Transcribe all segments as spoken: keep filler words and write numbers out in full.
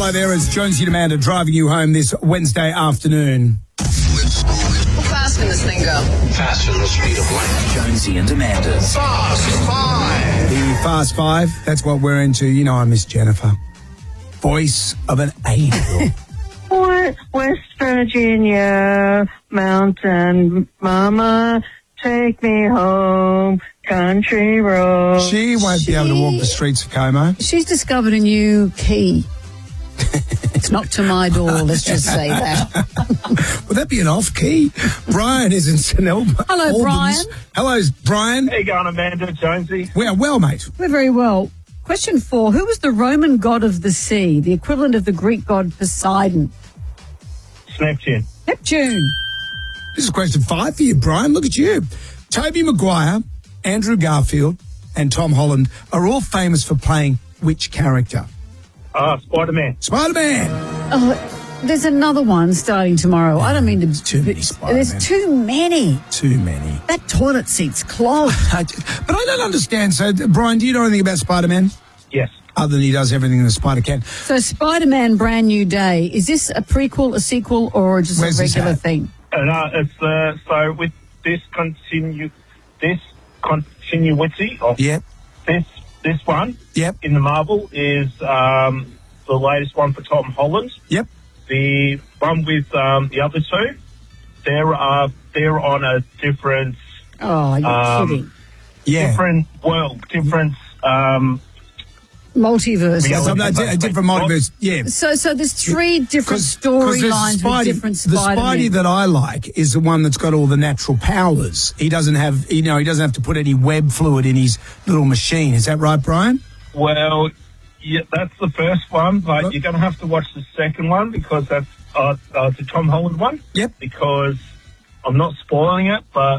Hello there, it's Jonesy and Amanda driving you home this Wednesday afternoon. How fast can this thing go? Faster than the speed of light. Jonesy and Amanda's Fast Five. The Fast Five, that's what we're into. You know I miss Jennifer. Voice of an angel. Fort West Virginia, mountain mama, take me home, country road. She won't She- be able to walk the streets of Como. She's discovered a new key. It's not to my door, let's just say that. Would that be an off key? Brian is in St Albans. Hello, Albans. Brian. Hello, Brian. How you going, Amanda, Jonesy? We are well, mate. We're very well. Question four. Who was the Roman god of the sea, the equivalent of the Greek god Poseidon? Neptune. Neptune. This is question five for you, Brian. Look at you. Tobey Maguire, Andrew Garfield, and Tom Holland are all famous for playing which character? Ah, Spider-Man. Spider-Man. Oh, there's another one starting tomorrow. I don't mean to... Too many Spider-Man. There's too many. Too many. That toilet seat's clogged. I d- but I don't understand. So, Brian, do you know anything about Spider-Man? Yes. Other than he does everything that a spider can. So Spider-Man Brand New Day, is this a prequel, a sequel, or just Where's a this regular at? thing? And uh, it's uh, so with this continue, this continuity of Yep. this this one Yep. in the Marvel is um, the latest one for Tom Holland. Yep. The one with um, the other two, they're uh, they're on a different Oh, you're Um, kidding. Yeah. different world, different. Um, Multiverse. Yeah, So, no, di- a different multiverse. Yeah. So, so there's three different 'Cause- 'cause there's storylines Spidey- with different The Spidey Spider-Men. that I like is the one that's got all the natural powers. He doesn't have, you know, he doesn't have to put any web fluid in his little machine. Is that right, Brian? Well, yeah, that's the first one, but What? you're going to have to watch the second one because that's uh, uh, the Tom Holland one. Yep. Because I'm not spoiling it, but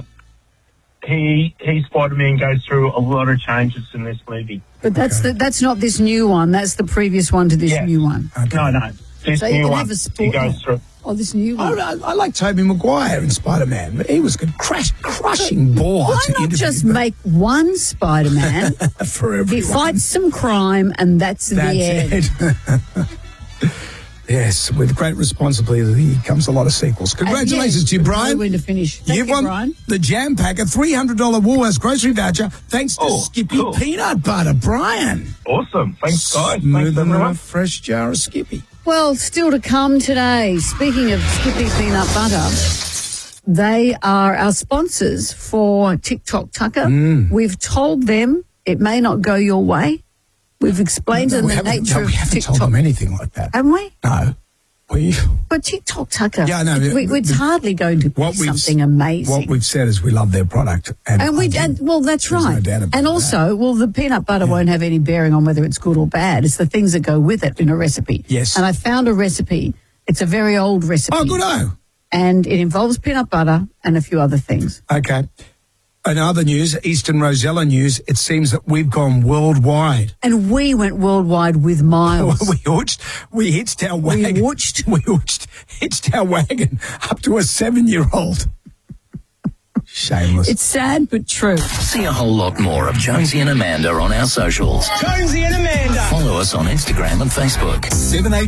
he he Spider-Man goes through a lot of changes in this movie. But that's Okay. the, that's not this new one. That's the previous one to this Yeah. new one. Okay. No, no, this So you new can one have a he sport- goes through. Oh, this new I, one. I, I like Tobey Maguire in Spider-Man, but he was a crash, crushing bore. Why to not interview, just but make one Spider-Man? for everyone. He fights some crime, and that's, That's the end. it. Yes, with great responsibility comes a lot of sequels. Congratulations And to you, yes, Brian. know when to finish. Thank You've you, won Brian. the Jam Pack, a three hundred dollars Woolworths grocery voucher, thanks to Oh, Skippy cool. Peanut Butter. Brian. Awesome. Thanks, guys. Smoother Thanks, than a everyone. fresh jar of Skippy. Well, still to come today. Speaking of Skippy Peanut Butter, they are our sponsors for TikTok Tucker. Mm. We've told them it may not go your way. We've explained to them we the haven't, nature no, of we haven't TikTok. told them anything like that. Haven't we? No. We, But TikTok Tucker, Yeah, I know. it- we, it's The- hardly going to be what we've something amazing. What we've said is we love their product. And, And I we, do. and, well, that's There's no right. doubt about And that. also, well, the peanut butter won't have any bearing on whether it's good or bad. It's the things that go with it in a recipe. Yes. And I found a recipe. It's a very old recipe. Oh, good oh. And it involves peanut butter and a few other things. Okay. In other news, Eastern Rosella news, it seems that we've gone worldwide. And we went worldwide with miles. we hitched, we hitched our We wagon. watched. We hitched, hitched our wagon up to a seven-year-old. Shameless. It's sad but true. See a whole lot more of Jonesy and Amanda on our socials. Jonesy and Amanda. Follow us on Instagram and Facebook. seven